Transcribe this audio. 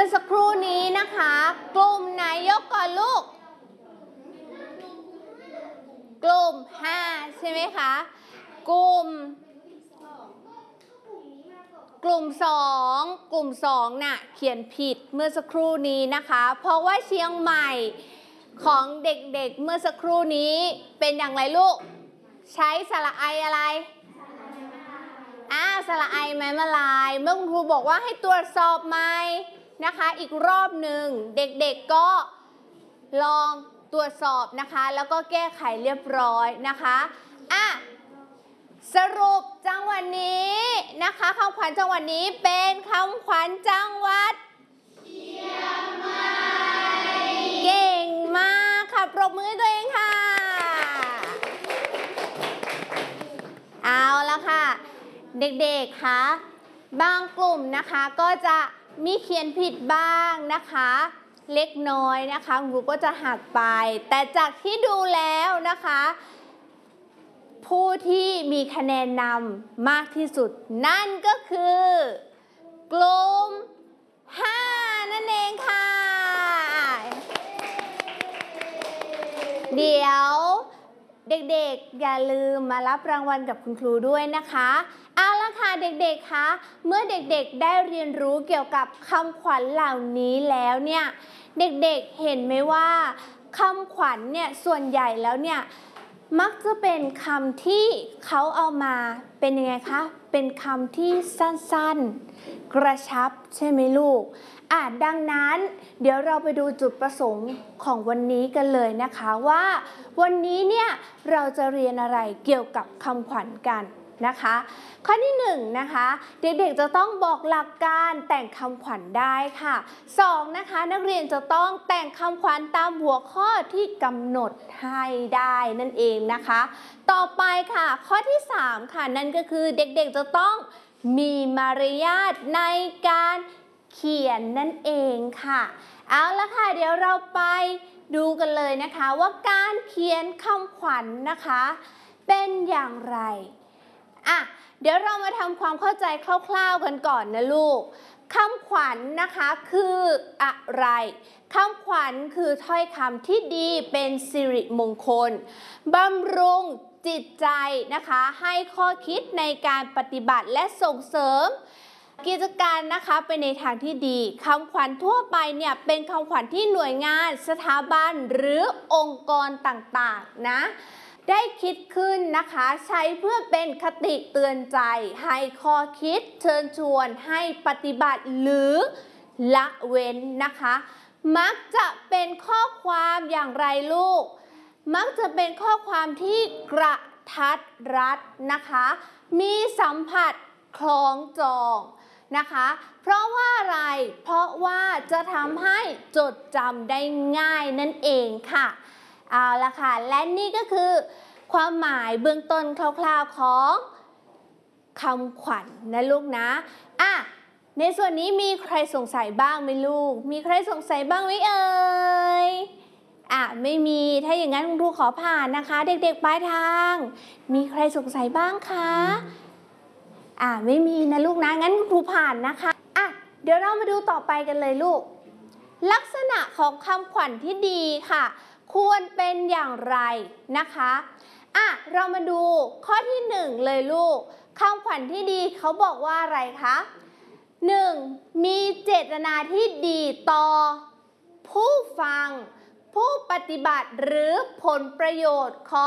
อสักครู่นี้นะคะกลุ่มไหนยกก่อนลูกกลุ่ม5ใช่ไหมคะกลุ่ม2น่ะเขียนผิดเมื่อสักครู่นี้นะคะเพราะว่าเชียงใหม่ของเด็กๆเมื่อสักครู่นี้เป็นอย่างไรลูกใช้สระไออะไรสระไอไม้มาลายเมื่อคุณครูบอกว่าให้ตรวจสอบไหมนะคะอีกรอบหนึ่งเด็กๆก็ลองตรวจสอบนะคะแล้วก็แก้ไขเรียบร้อยนะคะสรุปจังหวัดนี้นะคะคำขวัญจังหวัดนี้เป็นคำขวัญจังหวัดเชียงใหม่เก่งมากค่ะปรบมือให้ตัวเองค่ะเอาละค่ะเด็กๆคะบางกลุ่มนะคะก็จะมีเขียนผิดบ้างนะคะเล็กน้อยนะคะครูก็จะหักไปแต่จากที่ดูแล้วนะคะผู้ที่มีคะแนนนำมากที่สุดนั่นก็คือกลุ่ม5นั่นเองค่ะเดี๋ยวเด็กๆอย่าลืมมารับรางวัลกับคุณครูด้วยนะคะเอาละค่ะเด็กๆคะเมื่อเด็กๆได้เรียนรู้เกี่ยวกับคำขวัญเหล่านี้แล้วเนี่ยเด็กๆเห็นไหมว่าคำขวัญเนี่ยส่วนใหญ่แล้วเนี่ยมักจะเป็นคำที่เขาเอามาเป็นยังไงคะเป็นคำที่สั้นๆกระชับใช่ไหมลูกดังนั้นเดี๋ยวเราไปดูจุดประสงค์ของวันนี้กันเลยนะคะว่าวันนี้เนี่ยเราจะเรียนอะไรเกี่ยวกับคำขวัญกันนะคะข้อที่1นะคะเด็กๆจะต้องบอกหลักการแต่งคำขวัญได้ค่ะ2นะคะนักเรียนจะต้องแต่งคำขวัญตามหัวข้อที่กำหนดให้ได้นั่นเองนะคะต่อไปค่ะข้อที่3ค่ะนั่นก็คือเด็กๆจะต้องมีมารยาทในการเขียนนั่นเองค่ะเอาละค่ะเดี๋ยวเราไปดูกันเลยนะคะว่าการเขียนคำขวัญนะคะเป็นอย่างไรเดี๋ยวเรามาทำความเข้าใจคร่าวๆกันก่อนนะลูกคำขวัญนะคะคืออะไรคำขวัญคือถ้อยคำที่ดีเป็นสิริมงคลบำรุงจิตใจนะคะให้ข้อคิดในการปฏิบัติและส่งเสริมกิจการนะคะไปในทางที่ดีคำขวัญทั่วไปเนี่ยเป็นคำขวัญที่หน่วยงานสถาบันหรือองค์กรต่างๆนะได้คิดขึ้นนะคะใช้เพื่อเป็นคติเตือนใจให้ข้อคิดเชิญชวนให้ปฏิบัติหรือละเว้นนะคะมักจะเป็นข้อความอย่างไรลูกมักจะเป็นข้อความที่กระทัดรัดนะคะมีสัมผัสคล้องจองนะคะเพราะว่าอะไรเพราะว่าจะทำให้จดจำได้ง่ายนั่นเองค่ะเอาละค่ะและนี่ก็คือความหมายเบื้องต้นคร่าวๆของคำขวัญนะลูกนะในส่วนนี้มีใครสงสัยบ้างไหมลูกมีใครสงสัยบ้างไหมเอ่ยไม่มีถ้าอย่างนั้นคุณครูขอผ่านนะคะเด็กๆปลายทางมีใครสงสัยบ้างคะไม่มีนะลูกนะงั้นคุณครูผ่านนะคะเดี๋ยวเรามาดูต่อไปกันเลยลูกลักษณะของคำขวัญที่ดีค่ะควรเป็นอย่างไรนะคะเรามาดูข้อที่1เลยลูกคำขวัญที่ดีเขาบอกว่าอะไรคะ1มีเจตนาที่ดีต่อผู้ฟังผู้ปฏิบัติหรือผลประโยชน์ของ